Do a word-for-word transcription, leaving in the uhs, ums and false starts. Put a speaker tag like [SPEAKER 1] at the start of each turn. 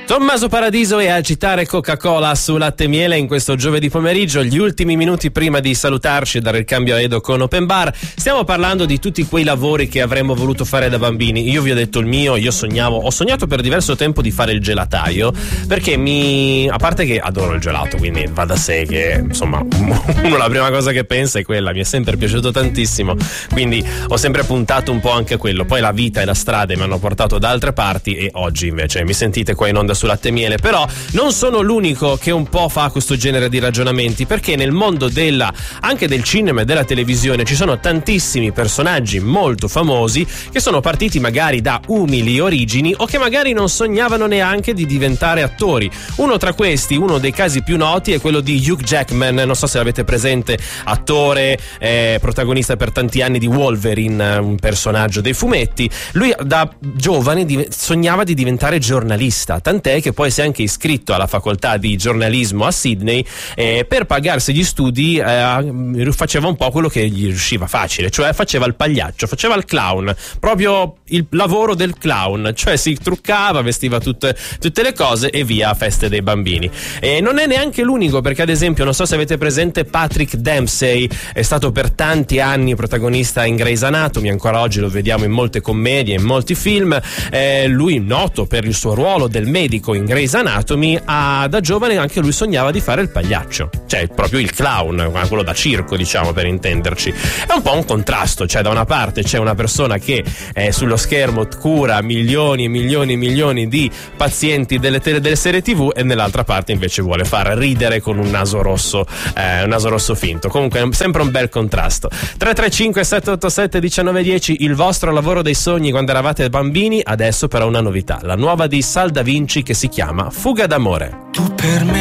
[SPEAKER 1] Tommaso Paradiso e agitare Coca-Cola su Latte e Miele in questo giovedì pomeriggio, gli ultimi minuti prima di salutarci e dare il cambio a Edo con Open Bar. Stiamo parlando di tutti quei lavori che avremmo voluto fare da bambini. Io vi ho detto il mio, io sognavo, ho sognato per diverso tempo di fare il gelataio, perché mi, a parte che adoro il gelato, quindi va da sé che insomma uno la prima cosa che pensa è quella, mi è sempre piaciuto tantissimo, quindi ho sempre puntato un po' anche a quello. Poi la vita e la strada mi hanno portato da altre parti e oggi invece mi sentite qua in onda su Latte e Miele. Però non sono l'unico che un po' fa questo genere di ragionamenti, perché nel mondo della anche del cinema e della televisione ci sono tantissimi personaggi molto famosi che sono partiti magari da umili origini o che magari non sognavano neanche di diventare attori. Uno tra questi, uno dei casi più noti, è quello di Hugh Jackman. Non so se l'avete presente, attore, eh, protagonista per tanti anni di Wolverine, un personaggio dei fumetti. Lui da giovane div- sognava di diventare giornalista, tant'è che poi si è anche iscritto alla facoltà di giornalismo a Sydney, eh, per pagarsi gli studi eh, faceva un po' quello che gli riusciva facile, cioè faceva il pagliaccio, faceva il clown, proprio il lavoro del clown, cioè si truccava, vestiva tutte, tutte le cose e via a feste dei bambini. E non è neanche l'unico, perché ad esempio non so se avete presente Patrick Dempsey, è stato per tanti anni protagonista in Grey's Anatomy, ancora oggi lo vediamo in molte commedie, in molti film. Eh, lui noto per il suo ruolo del medico in Grey's Anatomy, ah, da giovane anche lui sognava di fare il pagliaccio, cioè proprio il clown, quello da circo, diciamo, per intenderci. È un po' un contrasto, cioè da una parte c'è una persona che eh, sullo schermo cura milioni e milioni e milioni di pazienti delle, tele, delle serie tv, e nell'altra parte invece vuole far ridere con un naso rosso, eh, un naso rosso finto. Comunque è sempre un bel contrasto. Tre tre cinque sette otto sette uno nove uno zero, il vostro lavoro dei sogni quando eravate bambini. Adesso però una novità, la nuova di Sal Da Vinci che si chiama Fuga d'amore.
[SPEAKER 2] Tu per me